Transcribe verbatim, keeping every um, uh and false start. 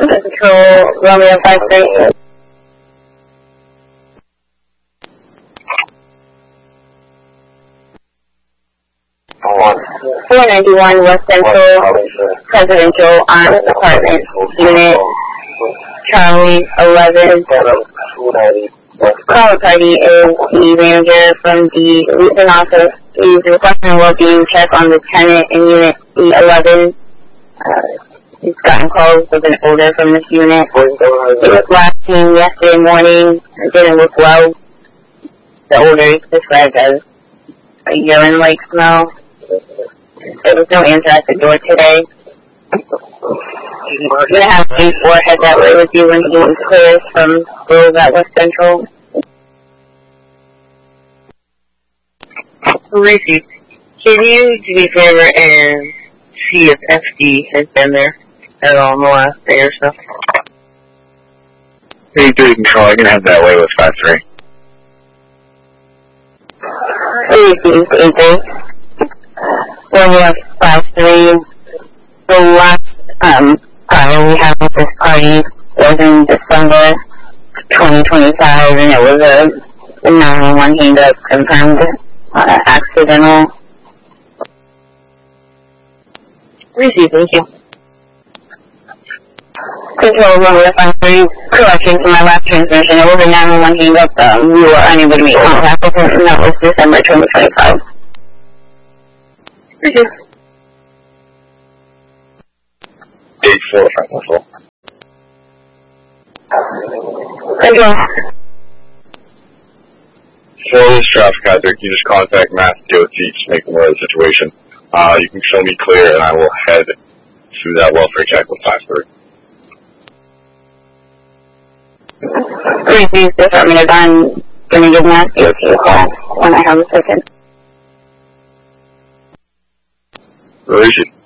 Control, Romeo five three. four ninety-one West Central, Presidential Arms Department, Unit Charlie eleven. Caller party is the manager from the leasing office. He's requesting a well-being check on Lieutenant in Unit E eleven. Uh, he's gotten calls of an odor from this unit. It was last seen yesterday morning. It didn't look well. The odor is described as a urine-like smell. There was no answer at the door today. We're going to have A four head that way with you when he was clear from Grove at West Central. Reese, can you do me a favor and see if F D has been there at all in the last day or so? Hey, three Control, I can head that way with five three. Reese, eight three. When we have five three, the last um, party we had with this party was in December twenty twenty-five, and it was a, a nine one one hang up confirmed uh, accidental. Reese, thank you. Control Romeo five three, correction to my last transmission. It was a nine one one hang up. Um, we were unable to make contact with him, and that was December twenty twenty-five. Reese. eight four, Franklin. Control. For this traffic hazard, you just contact Mass D O T to make them aware of the situation. Uh, you can show me clear, and I will head to that welfare check with five three. Reese, just let me know. I'm going to give Mass D O T a call when I have a second. Reese.